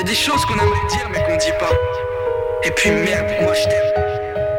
des choses qu'on aimerait dire mais qu'on dit pas. Et puis merde, moi je t'aime.